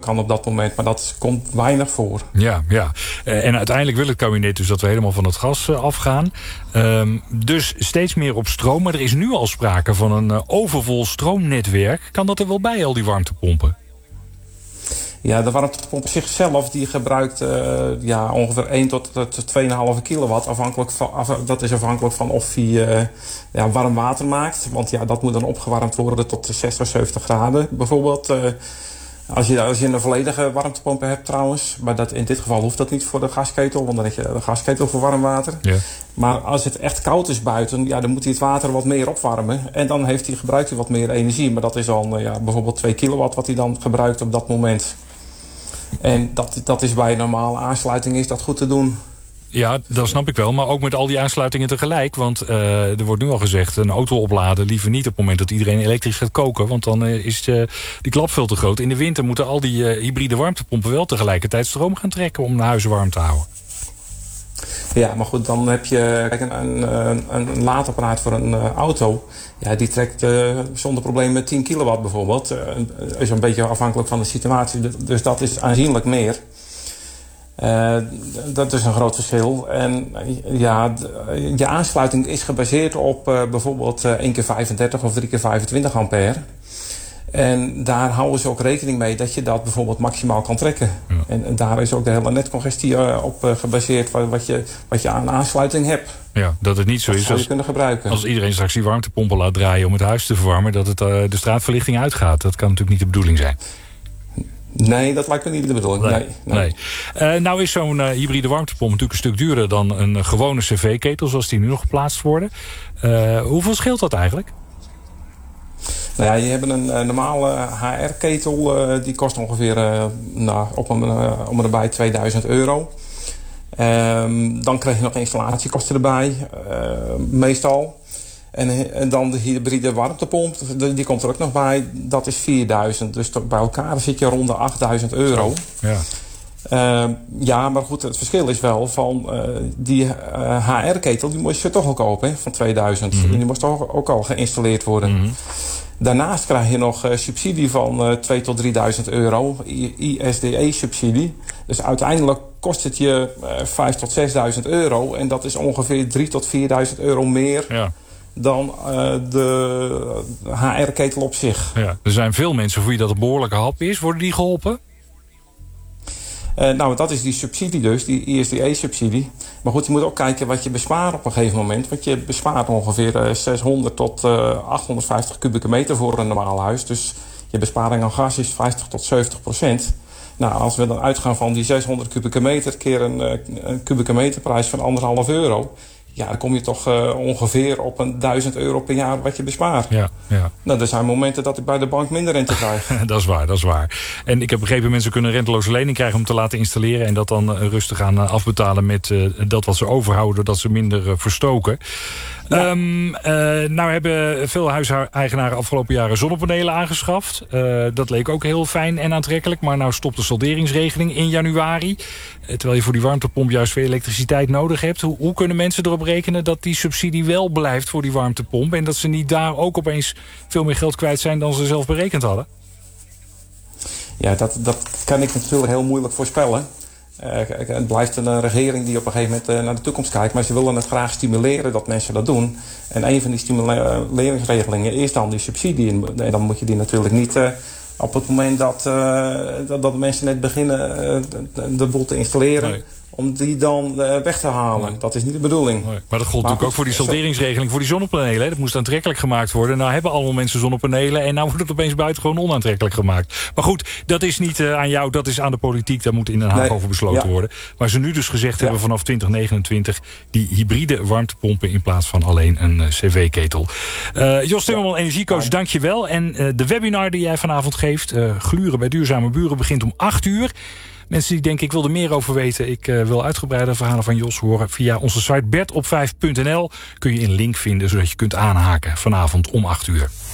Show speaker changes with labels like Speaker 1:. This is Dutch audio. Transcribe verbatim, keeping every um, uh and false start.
Speaker 1: kan op dat moment. Maar dat komt weinig voor.
Speaker 2: Ja, ja. Uh, en uiteindelijk wil het kabinet dus dat we helemaal van het gas uh, afgaan. Um, dus steeds meer op stroom. Maar er is nu al sprake van een uh, overvol stroomnetwerk. Kan dat er wel bij, al die warmtepompen?
Speaker 1: Ja, de warmtepomp op zichzelf die gebruikt uh, ja, ongeveer één tot twee komma vijf kilowatt. Afhankelijk van, af, dat is afhankelijk van of hij uh, ja, warm water maakt. Want ja, dat moet dan opgewarmd worden tot zestig, zeventig graden bijvoorbeeld. Uh, als, je, als je een volledige warmtepomp hebt trouwens. Maar dat, in dit geval hoeft dat niet voor de gasketel. Want dan heb je de gasketel voor warm water. Ja. Maar als het echt koud is buiten, ja, dan moet hij het water wat meer opwarmen. En dan heeft hij, gebruikt hij wat meer energie. Maar dat is dan uh, ja, bijvoorbeeld twee kilowatt wat hij dan gebruikt op dat moment. En dat, dat is bij een normale aansluiting is dat goed te doen.
Speaker 2: Ja, dat snap ik wel. Maar ook met al die aansluitingen tegelijk. Want uh, er wordt nu al gezegd, een auto opladen liever niet op het moment dat iedereen elektrisch gaat koken. Want dan uh, is uh, die klap veel te groot. In de winter moeten al die uh, hybride warmtepompen wel tegelijkertijd stroom gaan trekken om de huizen warm te houden.
Speaker 1: Ja, maar goed, dan heb je kijk, een, een, een laadapparaat voor een uh, auto. Ja, die trekt uh, zonder probleem tien kilowatt bijvoorbeeld. Uh, is een beetje afhankelijk van de situatie. Dus dat is aanzienlijk meer. Uh, dat is een groot verschil. En ja, de, je aansluiting is gebaseerd op uh, bijvoorbeeld uh, één keer vijfendertig of drie keer vijfentwintig ampère. En daar houden ze ook rekening mee dat je dat bijvoorbeeld maximaal kan trekken. Ja. En, en daar is ook de hele netcongestie uh, op uh, gebaseerd wat je, wat je aan aansluiting hebt.
Speaker 2: Ja, dat het niet zo
Speaker 1: dat
Speaker 2: is
Speaker 1: als, kunnen gebruiken.
Speaker 2: Als iedereen straks die warmtepompen laat draaien om het huis te verwarmen, dat het uh, de straatverlichting uitgaat. Dat kan natuurlijk niet de bedoeling zijn.
Speaker 1: Nee, dat lijkt me niet de bedoeling. Nee,
Speaker 2: nee. nee. Uh, nou is zo'n uh, hybride warmtepomp natuurlijk een stuk duurder dan een uh, gewone cv-ketel zoals die nu nog geplaatst worden. Uh, hoeveel scheelt dat eigenlijk?
Speaker 1: Nou ja, je hebt een uh, normale H R-ketel, uh, die kost ongeveer uh, nou, op een, uh, om en erbij tweeduizend euro. Um, dan krijg je nog installatiekosten erbij, uh, meestal. En, en dan de hybride warmtepomp, die komt er ook nog bij, dat is vierduizend. Dus bij elkaar zit je rond de achtduizend euro. Ja. Uh, ja, maar goed, het verschil is wel van uh, die uh, H R-ketel, die moest je toch al kopen, hè, van tweeduizend. Mm-hmm. En die moest toch ook al geïnstalleerd worden. Mm-hmm. Daarnaast krijg je nog uh, subsidie van uh, tweeduizend tot drieduizend euro, I S D E-subsidie. Dus uiteindelijk kost het je uh, vijfduizend tot zesduizend euro. En dat is ongeveer drieduizend tot vierduizend euro meer ja. dan uh, de H R-ketel op zich.
Speaker 2: Ja, er zijn veel mensen voor wie dat een behoorlijke hap is. Worden die geholpen?
Speaker 1: Uh, nou, dat is die subsidie dus, die I S D E-subsidie. Maar goed, je moet ook kijken wat je bespaart op een gegeven moment. Want je bespaart ongeveer uh, zeshonderd tot uh, achthonderdvijftig kubieke meter voor een normaal huis. Dus je besparing aan gas is vijftig tot zeventig procent. Nou, als we dan uitgaan van die zeshonderd kubieke meter keer een, uh, een kubieke meterprijs van anderhalf euro... ja, dan kom je toch uh, ongeveer op een duizend euro per jaar wat je bespaart. Ja, ja. Nou, er zijn momenten dat ik bij de bank minder rente krijg.
Speaker 2: Dat is waar, dat is waar. En ik heb begrepen, mensen kunnen een renteloze lening krijgen om te laten installeren en dat dan uh, rustig aan uh, afbetalen met uh, dat wat ze overhouden, doordat ze minder uh, verstoken. Ja. Um, uh, nou hebben veel huiseigenaren afgelopen jaren zonnepanelen aangeschaft. Uh, dat leek ook heel fijn en aantrekkelijk. Maar nou stopt de salderingsregeling in januari. Uh, terwijl je voor die warmtepomp juist veel elektriciteit nodig hebt. Hoe, hoe kunnen mensen erop rekenen dat die subsidie wel blijft voor die warmtepomp? En dat ze niet daar ook opeens veel meer geld kwijt zijn dan ze zelf berekend hadden?
Speaker 1: Ja, dat, dat kan ik natuurlijk heel moeilijk voorspellen. Uh, het blijft een uh, regering die op een gegeven moment uh, naar de toekomst kijkt. Maar ze willen het graag stimuleren dat mensen dat doen. En een van die stimuleringsregelingen is dan die subsidie. En dan moet je die natuurlijk niet uh, op het moment dat, uh, dat, dat mensen net beginnen uh, de, de boel te installeren... Nee. om die dan uh, weg te halen. Nee. Dat is niet de bedoeling. Nee.
Speaker 2: Maar dat gold natuurlijk ook voor die salderingsregeling voor die zonnepanelen. Hè? Dat moest aantrekkelijk gemaakt worden. Nou hebben allemaal mensen zonnepanelen en nou wordt het opeens buitengewoon onaantrekkelijk gemaakt. Maar goed, dat is niet uh, aan jou, dat is aan de politiek. Daar moet in Den Haag nee. over besloten ja. worden. Maar ze nu dus gezegd ja. hebben vanaf twintig negenentwintig... die hybride warmtepompen in plaats van alleen een uh, cv-ketel. Uh, Jos Timmerman, ja. energiecoach, ja. dank je wel. En uh, de webinar die jij vanavond geeft, uh, Gluren bij Duurzame Buren, begint om acht uur. Mensen die denken, ik wil er meer over weten, ik uh, wil uitgebreide verhalen van Jos horen, via onze site bert op vijf punt n l kun je een link vinden, zodat je kunt aanhaken vanavond om acht uur.